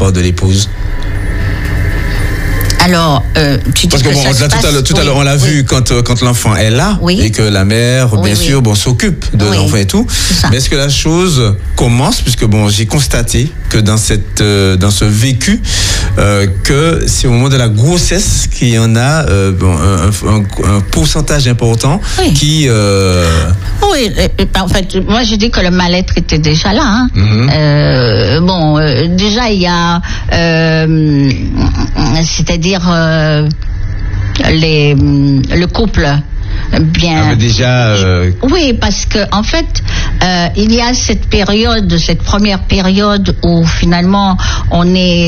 part de l'épouse? Alors, tu dis parce que que bon, ça se passe, tout à l'heure, on l'a vu quand l'enfant est là et que la mère, bien sûr, bon, s'occupe de l'enfant et tout. Mais est-ce que la chose commence, puisque bon, j'ai constaté que dans ce vécu, que c'est au moment de la grossesse qu'il y en a un pourcentage important qui. Oui, en fait, moi j'ai dit que le mal-être était déjà là. Hein. Bon, déjà il y a, c'est-à-dire le couple. Bien. Déjà. Oui, parce que en fait, il y a cette première période où finalement on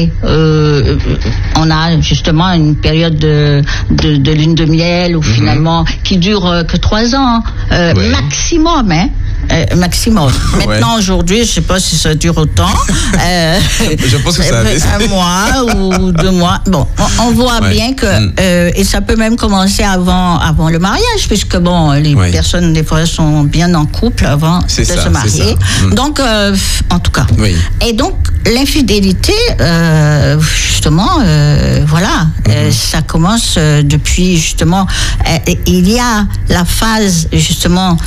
a justement une période de lune de miel où finalement qui dure que 3 ans maximum, hein. Maximum. Maintenant, aujourd'hui, je ne sais pas si ça dure autant. Je pense que ça un mois ou 2 mois. Bon, on voit bien que et ça peut même commencer avant le mariage, puisque bon, les personnes des fois sont bien en couple avant de se marier. Donc, en tout cas. Oui. Et donc, l'infidélité, justement, voilà, ça commence depuis justement. Il y a la phase justement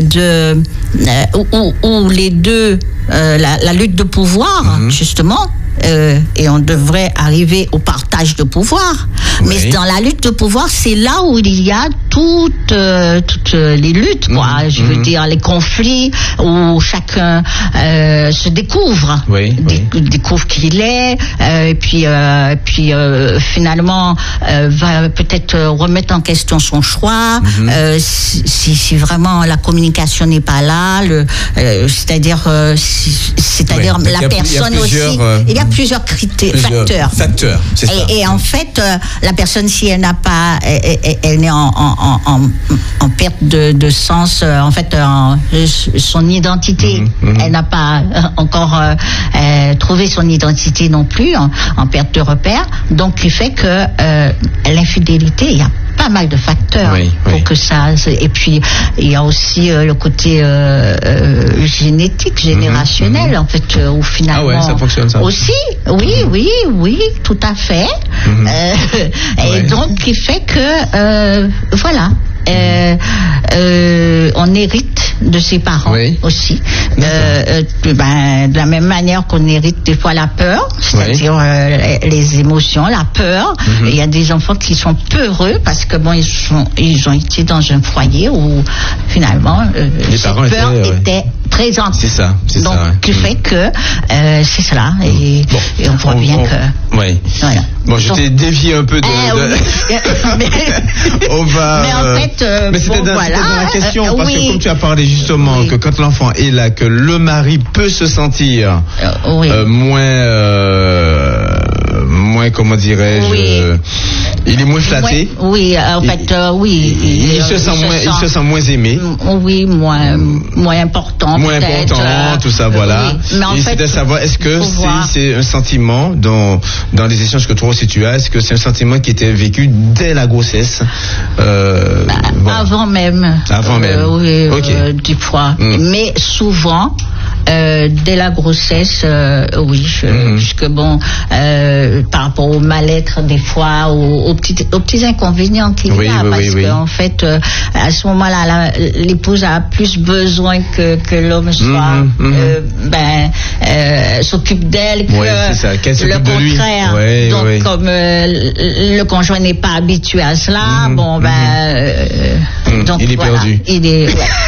où les deux, la lutte de pouvoir, justement, et on devrait arriver au partage de pouvoir. Mais dans la lutte de pouvoir, c'est là où il y a toutes les luttes, quoi. Je veux dire, les conflits où chacun se découvre, découvre qui il est, et puis finalement va peut-être remettre en question son choix. Si vraiment la communication n'est pas là, c'est-à-dire la personne aussi. Il y a plusieurs facteurs. C'est ça. Et en fait, la personne, si elle n'a pas, elle est en perte de sens, en fait, son identité. Elle n'a pas encore trouvé son identité non plus, en perte de repère. Donc, il fait que l'infidélité, il y a pas mal de facteurs pour que ça. Et puis, il y a aussi le côté génétique, générationnel, en fait, où finalement. Ça fonctionne, ça. Aussi, oui, tout à fait. Et donc, il fait que, voilà. On hérite de ses parents aussi. De la même manière qu'on hérite des fois la peur, c'est-à-dire les émotions, la peur. Il y a des enfants qui sont peureux parce que bon, ils ont été dans un foyer où finalement cette peur était présente. C'est ça. Donc, qui fait que c'est cela. Et on voit bien que. Voilà. Bon, je t'ai dévié un peu de. On va. Mais en fait, mais c'était dans la question, parce que comme tu as parlé justement que quand l'enfant est là, que le mari peut se sentir moins, comment dirais-je, il est moins flatté. En fait, il se sent moins aimé. Moins important. Moins important, tout ça, voilà. Mais en fait, c'est de savoir, est-ce que c'est un sentiment dans les échanges que toi aussi tu as, est-ce que c'est un sentiment qui était vécu dès la grossesse? Avant même. Des fois. Mais souvent, dès la grossesse, puisque bon, par rapport au mal-être des fois, aux petits inconvénients qu'il y a, parce qu'en fait, à ce moment-là, l'épouse a plus besoin que l'homme soit, s'occupe d'elle que le contraire. Donc, comme le conjoint n'est pas habitué à cela, donc il est perdu. Il est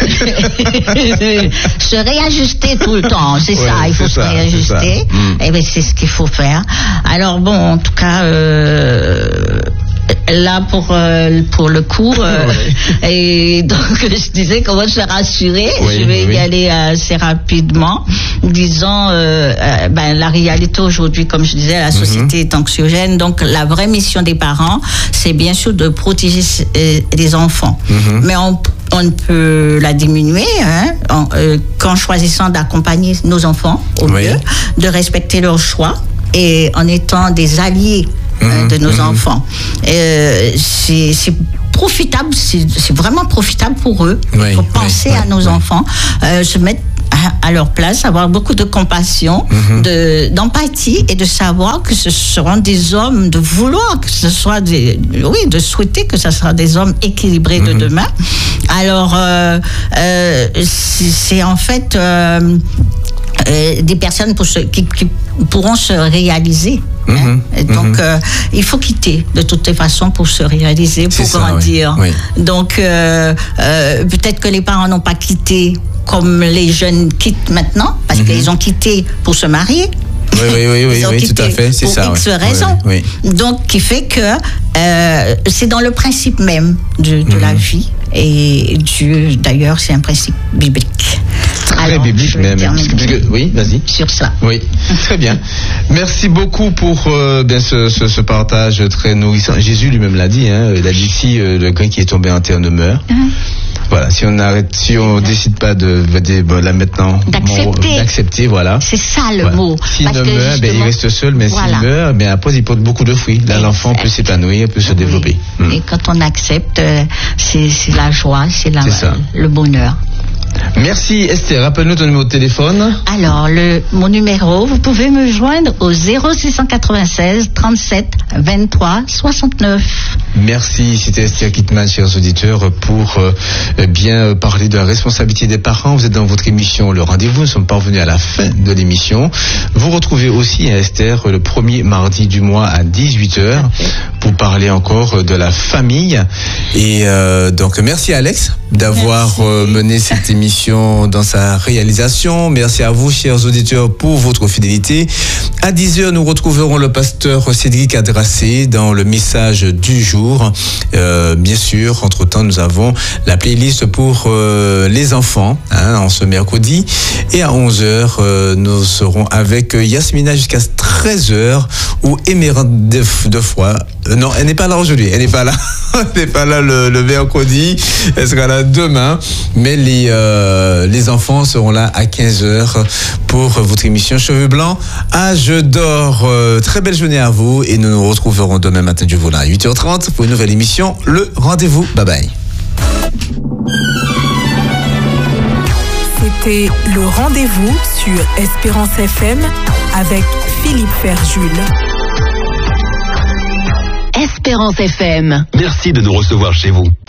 se réajuster tout le temps, c'est ça, il faut se réajuster. Et bien c'est ce qu'il faut faire. Alors bon, en tout cas, là pour le coup, et donc je disais comment se rassurer. Je vais y aller assez rapidement, disant la réalité aujourd'hui, comme je disais, la société est anxiogène, donc la vraie mission des parents, c'est bien sûr de protéger les enfants, mais on ne peut la diminuer qu'en choisissant d'accompagner nos enfants au mieux, de respecter leurs choix et en étant des alliés de nos enfants. C'est profitable, c'est vraiment profitable pour eux. Il faut penser à nos enfants, se mettre à leur place, avoir beaucoup de compassion, d'empathie et de savoir que ce seront des hommes, de vouloir que ce soit de souhaiter que ce sera des hommes équilibrés de demain. Alors, c'est en fait des personnes qui pourront se réaliser. Donc, il faut quitter de toutes façons pour se réaliser, pour grandir. Oui. Donc, peut-être que les parents n'ont pas quitté comme les jeunes quittent maintenant, parce qu'ils ont quitté pour se marier. Oui, tout à fait, c'est ça. Pour X raisons. Oui. Donc, qui fait que c'est dans le principe même de la vie. Et Dieu, d'ailleurs, c'est un principe biblique. Très biblique même. Oui, vas-y. Sur ça. Oui, très bien. Merci beaucoup pour ce partage très nourrissant. Jésus lui-même l'a dit, il a dit si le grain qui est tombé en terre ne meurt. Voilà, si on décide pas là maintenant d'accepter, voilà. C'est ça le mot. S'il ne meurt, il reste seul, mais s'il meurt, après il porte beaucoup de fruits. Là, l'enfant peut s'épanouir, peut se développer. Et quand on accepte, c'est la joie, c'est le bonheur. Merci Esther. Rappelle-nous ton numéro de téléphone. Alors, mon numéro, vous pouvez me joindre au 0696 37 23 69. Merci, c'était Esther Kittmann, chers auditeurs, pour bien parler de la responsabilité des parents. Vous êtes dans votre émission Le Rendez-vous. Nous sommes parvenus à la fin de l'émission. Vous retrouvez aussi Esther le premier mardi du mois à 18h pour parler encore de la famille. Et donc, merci Alex d'avoir mené cette émission dans sa réalisation. Merci à vous, chers auditeurs, pour votre fidélité. À 10h, nous retrouverons le pasteur Cédric Adrassé dans le message du jour. Bien sûr, entre-temps, nous avons la playlist pour les enfants en ce mercredi. Et à 11h, nous serons avec Yasmina jusqu'à 13h où Émeraude de foi. Non, elle n'est pas là aujourd'hui. Elle n'est pas là. Elle n'est pas là le mercredi. Elle sera là demain. Mais les enfants seront là à 15h pour votre émission Cheveux Blancs, Âge d'or. Très belle journée à vous et nous nous retrouverons demain matin du volant à 8h30 pour une nouvelle émission Le Rendez-vous. Bye bye. C'était Le Rendez-vous sur Espérance FM avec Philippe Ferjul. Espérance FM. Merci de nous recevoir chez vous.